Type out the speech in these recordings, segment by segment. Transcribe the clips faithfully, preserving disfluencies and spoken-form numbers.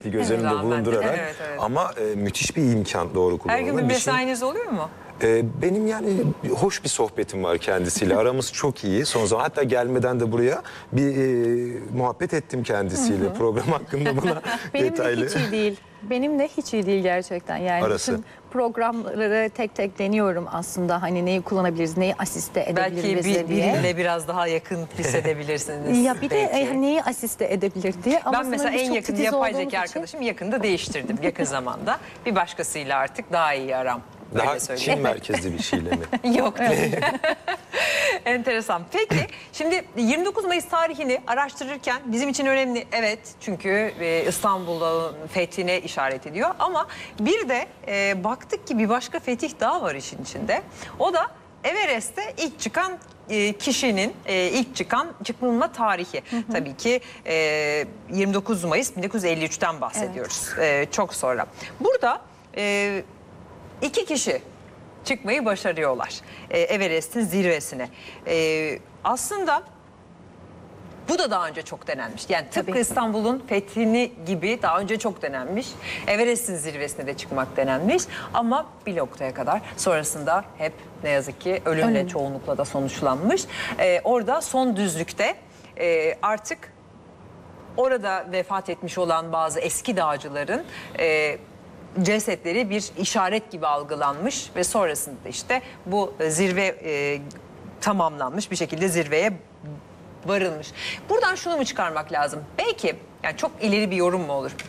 göz önünde Evet, bulundurarak evet, evet. ama e, müthiş bir imkan doğru kullanımda. Her gün bir Bir şey- mesainiz oluyor mu? E, benim yani hoş bir sohbetim var kendisiyle. Aramız çok iyi. Son zaman hatta gelmeden de buraya bir e, muhabbet ettim kendisiyle. Program hakkında buna Benim detaylı. de hiç iyi değil. Benim de hiç iyi değil gerçekten. Yani Arası. bütün programları tek tek deniyorum aslında. Hani neyi kullanabiliriz, neyi asiste Belki edebiliriz bir, diye. biriyle biraz daha yakın hissedebilirsiniz. Ya bir de belki. e, neyi asiste edebilir diye. Ama Ben mesela sanırım biz en çok yakın titiz yapay olduğumuz zeka için- arkadaşım yakında değiştirdim yakın zamanda. Bir başkasıyla artık daha iyi aram. Öyle Daha söyleyeyim. Çin merkezli bir şeyle mi? Yok değil. Enteresan. Peki şimdi yirmi dokuz Mayıs tarihini araştırırken bizim için önemli. Evet, çünkü e, İstanbul'un fethine işaret ediyor. Ama bir de e, baktık ki bir başka fetih daha var işin içinde. O da Everest'te ilk çıkan e, kişinin e, ilk çıkan çıkılma tarihi. Hı hı. Tabii ki e, yirmi dokuz Mayıs bin dokuz yüz elli üç'ten bahsediyoruz. Evet. E, çok sonra. Burada e, iki kişi çıkmayı başarıyorlar ee, Everest'in zirvesine. Ee, aslında bu da daha önce çok denenmiş. Yani tıpkı Tabii. İstanbul'un fethini gibi daha önce çok denenmiş. Everest'in zirvesine de çıkmak denenmiş. Ama bir noktaya kadar sonrasında hep ne yazık ki ölümle Ölüm. çoğunlukla da sonuçlanmış. Ee, orada son düzlükte e, artık orada vefat etmiş olan bazı eski dağcıların E, cesetleri bir işaret gibi algılanmış ve sonrasında işte bu zirve e, tamamlanmış bir şekilde zirveye varılmış. Buradan şunu mu çıkarmak lazım? Belki yani çok ileri bir yorum mu olur?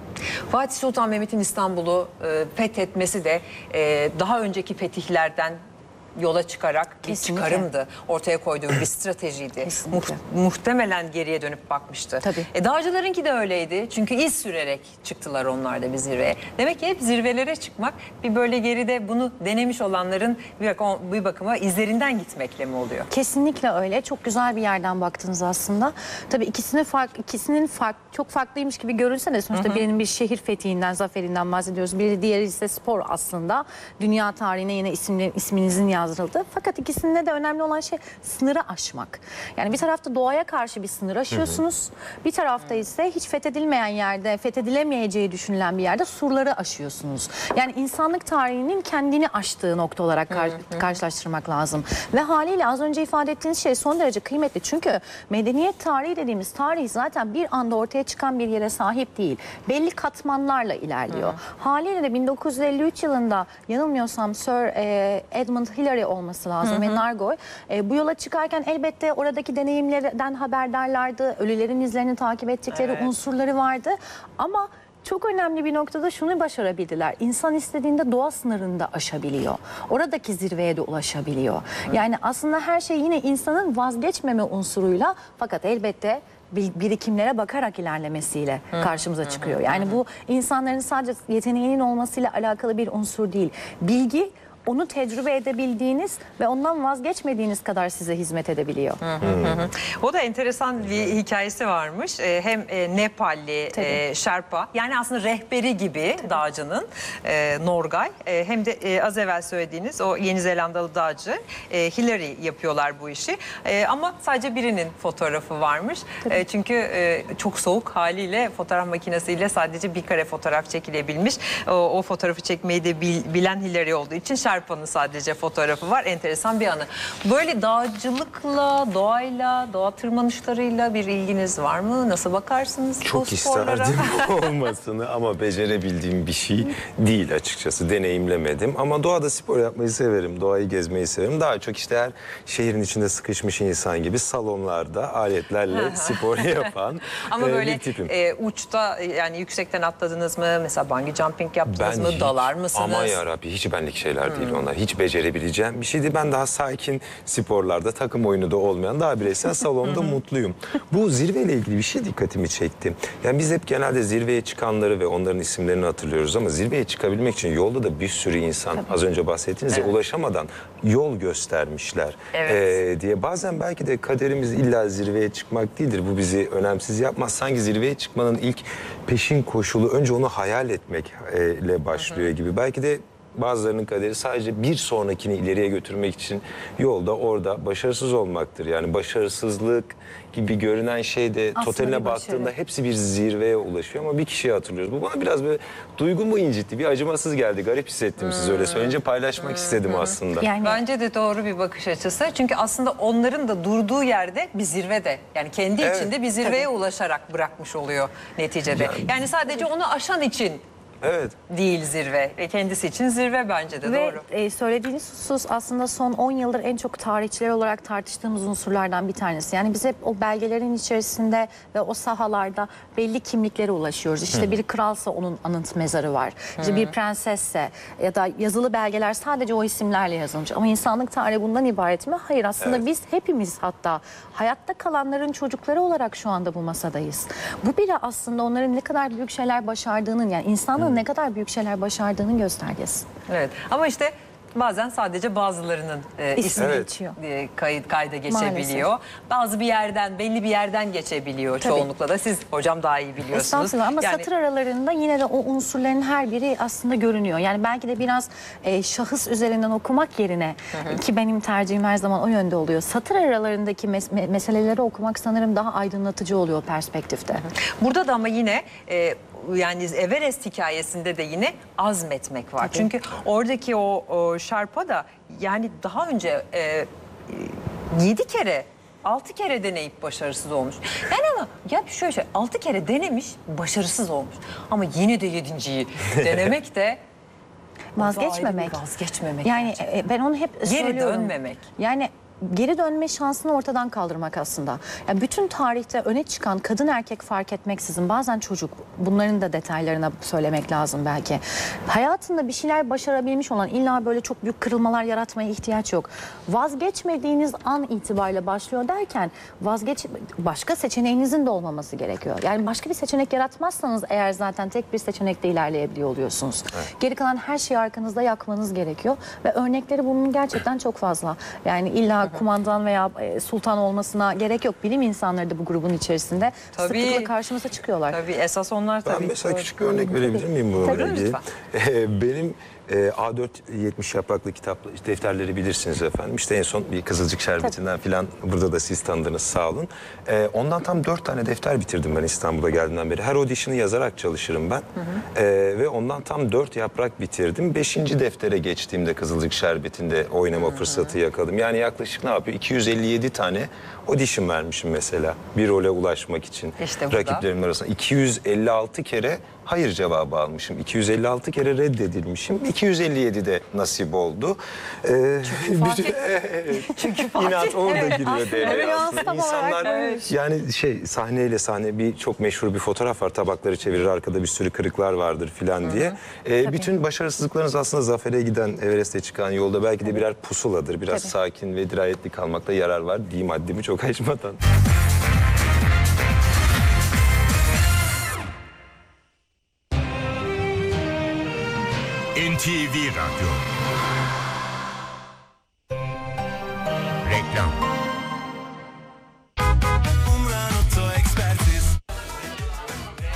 Fatih Sultan Mehmet'in İstanbul'u e, fethetmesi de e, daha önceki fetihlerden yola çıkarak bir Kesinlikle. çıkarımdı. Ortaya koyduğu bir stratejiydi. Kesinlikle. Muht- muhtemelen geriye dönüp bakmıştı. Tabii. E, dağcılarınki de öyleydi. Çünkü iz sürerek çıktılar onlar da bir zirveye. Demek ki hep zirvelere çıkmak bir böyle geride bunu denemiş olanların bir, bak bir bakıma izlerinden gitmekle mi oluyor? Kesinlikle öyle. Çok güzel bir yerden baktınız aslında. Tabii ikisinin fark ikisinin fark çok farklıymış gibi görünse de sonuçta birinin bir şehir fethinden, zaferinden bahsediyoruz. Biri diğeri ise spor aslında. Dünya tarihine yine isimli, isminizin yazdığı. Fakat ikisinde de önemli olan şey sınırı aşmak. Yani bir tarafta doğaya karşı bir sınır aşıyorsunuz. Bir tarafta ise hiç fethedilmeyen yerde, fethedilemeyeceği düşünülen bir yerde surları aşıyorsunuz. Yani insanlık tarihinin kendini aştığı nokta olarak kar karşılaştırmak lazım. Ve haliyle az önce ifade ettiğiniz şey son derece kıymetli. Çünkü medeniyet tarihi dediğimiz tarih zaten bir anda ortaya çıkan bir yere sahip değil. Belli katmanlarla ilerliyor. Haliyle de bin dokuz yüz elli üç yılında yanılmıyorsam Sir e, Edmund Hillary olması lazım hı hı. ve Nargoy. E, bu yola çıkarken elbette oradaki deneyimlerden haberdarlardı. Ölülerin izlerini takip ettikleri evet. unsurları vardı. Ama çok önemli bir noktada şunu başarabildiler. İnsan istediğinde doğa sınırını da aşabiliyor. Oradaki zirveye de ulaşabiliyor. Hı. Yani aslında her şey yine insanın vazgeçmeme unsuruyla fakat elbette birikimlere bakarak ilerlemesiyle hı, karşımıza hı, çıkıyor. Yani hı. bu insanların sadece yeteneğinin olmasıyla alakalı bir unsur değil. Bilgi onu tecrübe edebildiğiniz ve ondan vazgeçmediğiniz kadar size hizmet edebiliyor. Hı hı hı. O da enteresan bir hikayesi varmış. Ee, hem e, Nepalli e, Şerpa, yani aslında rehberi gibi Tabii. dağcının e, Norgay, e, hem de e, az evvel söylediğiniz o Yeni Zelandalı dağcı e, Hillary yapıyorlar bu işi. E, ama sadece birinin fotoğrafı varmış. E, çünkü e, çok soğuk haliyle fotoğraf makinesiyle sadece bir kare fotoğraf çekilebilmiş. O, o fotoğrafı çekmeyi de bil, bilen Hillary olduğu için Şerpa Şerpa'nın sadece fotoğrafı var. Enteresan bir anı. Böyle dağcılıkla, doğayla, doğa tırmanışlarıyla bir ilginiz var mı? Nasıl bakarsınız Çok bu sporlara? isterdim olmasını ama becerebildiğim bir şey değil açıkçası. Deneyimlemedim ama doğada spor yapmayı severim. Doğayı gezmeyi severim. Daha çok işte her şehrin içinde sıkışmış insan gibi salonlarda aletlerle spor yapan ama e, böyle bir tipim. E, uçta yani yüksekten atladınız mı? Mesela bungee jumping yaptınız Ben mı? hiç, Dalar mısınız? Ama yarabbi hiç benlik şeyler değil. Onlar hiç becerebileceğim bir şeydi. Ben daha sakin sporlarda, takım oyunu da olmayan daha bireysel salonda mutluyum. Bu zirveyle ilgili bir şey dikkatimi çekti. Yani biz hep genelde zirveye çıkanları ve onların isimlerini hatırlıyoruz ama zirveye çıkabilmek için yolda da bir sürü insan Tabii. az önce bahsettiğiniz evet. ya ulaşamadan yol göstermişler evet. ee, diye. Bazen belki de kaderimiz illa zirveye çıkmak değildir. Bu bizi önemsiz yapmaz. Sanki zirveye çıkmanın ilk peşin koşulu önce onu hayal etmekle başlıyor hı hı. gibi. Belki de Bazılarının kaderi sadece bir sonrakini ileriye götürmek için yolda orada başarısız olmaktır. Yani başarısızlık gibi görünen şey de Aslında totaline bir başarı. baktığında hepsi bir zirveye ulaşıyor ama bir kişiyi hatırlıyoruz. Bu bana biraz böyle duygumu incitti, bir acımasız geldi. Garip hissettim siz öyle söyleyince, paylaşmak istedim aslında. Yani Bence de doğru bir bakış açısı. Çünkü aslında onların da durduğu yerde bir zirvede. Yani kendi Evet, içinde bir zirveye ulaşarak bırakmış oluyor neticede. Yani- Yani sadece onu aşan için Evet. değil zirve. Ve kendisi için zirve bence de Ve doğru. e, söylediğiniz husus aslında son on yıldır en çok tarihçiler olarak tartıştığımız unsurlardan bir tanesi. Yani biz hep o belgelerin içerisinde ve o sahalarda belli kimliklere ulaşıyoruz. İşte bir kralsa onun anıt mezarı var. İşte bir prensesse ya da yazılı belgeler sadece o isimlerle yazılmış. Ama insanlık tarihi bundan ibaret mi? Hayır, aslında Evet. biz hepimiz hatta hayatta kalanların çocukları olarak şu anda bu masadayız. Bu bile aslında onların ne kadar büyük şeyler başardığının, yani insanlığın ne kadar büyük şeyler başardığının göstergesi. Evet. Ama işte bazen sadece bazılarının e, İsmi ismi Evet. geçiyor. e, kayıt kayda geçebiliyor. Bazı bir yerden, belli bir yerden geçebiliyor Tabii. çoğunlukla da. Siz hocam daha iyi biliyorsunuz. Estağfurullah, ama Yani- satır aralarında yine de o unsurların her biri aslında görünüyor. Yani belki de biraz e, şahıs üzerinden okumak yerine, ki benim tercihim her zaman o yönde oluyor. Satır aralarındaki mes- me- meseleleri okumak sanırım daha aydınlatıcı oluyor perspektifte. Burada da ama yine e, yani Everest hikayesinde de yine azmetmek var. Çünkü oradaki o, o Sherpa da yani daha önce e, yedi kere altı kere deneyip başarısız olmuş. Yani ama ya şöyle şey altı kere denemiş, başarısız olmuş. Ama yine de yedinciyi denemek de o da ayrı bir Vazgeçmemek. Vazgeçmemek. Yani gerçekten. e, ben onu hep Geri söylüyorum. dönmemek. Yani geri dönme şansını ortadan kaldırmak aslında. Yani bütün tarihte öne çıkan kadın erkek fark etmeksizin, bazen çocuk, bunların da detaylarına söylemek lazım belki. Hayatında bir şeyler başarabilmiş olan, illa böyle çok büyük kırılmalar yaratmaya ihtiyaç yok. Vazgeçmediğiniz an itibariyle başlıyor derken vazgeç başka seçeneğinizin de olmaması gerekiyor. Yani başka bir seçenek yaratmazsanız eğer zaten tek bir seçenekle ilerleyebiliyor oluyorsunuz. Geri kalan her şeyi arkanızda yakmanız gerekiyor ve örnekleri bunun gerçekten çok fazla. Yani illa kumandan veya e, sultan olmasına gerek yok. Bilim insanları da bu grubun içerisinde Tabii. sıklıkla karşımıza çıkıyorlar. Tabii esas onlar tabii. Ben mesela küçük bir örnek verebilir miyim bununla Tabii, ilgili? lütfen. Ee, Benim e, A dört yetmiş yapraklı kitap defterleri bilirsiniz efendim. İşte en son bir Kızılcık Şerbeti'nden filan, burada da siz tanıdınız, sağ olun. Ee, ondan tam dört tane defter bitirdim ben İstanbul'a geldiğimden beri. Her audition'ı yazarak çalışırım ben. Ee, ve ondan tam dört yaprak bitirdim. Beşinci deftere geçtiğimde Kızılcık Şerbeti'nde oynama fırsatı yakaladım. Yani yaklaşık ne yapıyor? iki yüz elli yedi tane audition vermişim mesela bir role ulaşmak için. İşte bu da. Rakiplerimin arasında iki yüz elli altı kere hayır cevabı almışım. iki yüz elli altı kere reddedilmişim. iki yüz elli yedi de nasip oldu. Ee, Fatih- bütün- Çünkü Fatih. İnat orada Evet. giriyor devreye Evet, aslında. tam olarak İnsanlar böyle. yani şey, sahneyle sahne, bir çok meşhur bir fotoğraf var. Tabakları çevirir, arkada bir sürü kırıklar vardır filan diye. Ee, bütün başarısızlıklarınız aslında zafere giden, Everest'e çıkan yolda belki de birer pusuladır. Biraz Tabii. sakin ve dirayetli kalmakta yarar var. Diyeyim haddimi çok aşmadan. N T V Radyo